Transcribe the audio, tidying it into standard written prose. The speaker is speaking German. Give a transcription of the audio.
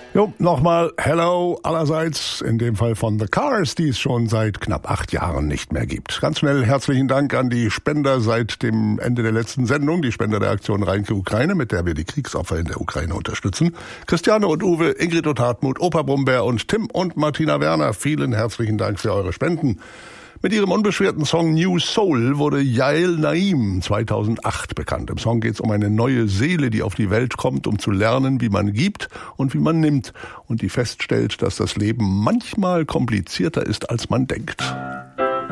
Jo, nochmal Hello allerseits, in dem Fall von The Cars, die es schon seit knapp 8 Jahren nicht mehr gibt. Ganz schnell herzlichen Dank an die Spender seit dem Ende der letzten Sendung, die Spender der Aktion Reinke Ukraine, mit der wir die Kriegsopfer in der Ukraine unterstützen. Christiane und Uwe, Ingrid und Hartmut, Opa Brumberg und Tim und Martina Werner, vielen herzlichen Dank für eure Spenden. Mit ihrem unbeschwerten Song New Soul wurde Yael Naim 2008 bekannt. Im Song geht es um eine neue Seele, die auf die Welt kommt, um zu lernen, wie man gibt und wie man nimmt. Und die feststellt, dass das Leben manchmal komplizierter ist, als man denkt.